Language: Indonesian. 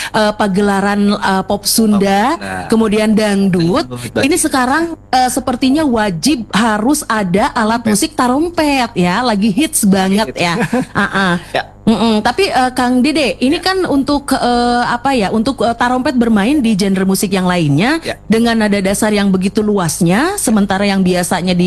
pagelaran pop Sunda, kemudian dangdut. Ini sekarang sepertinya wajib harus ada alat musik tarompet ya, lagi hits banget ya. Tapi Kang Dede, ini kan untuk untuk tarompet bermain di genre musik yang lainnya dengan nada dasar yang begitu luasnya, sementara yang biasanya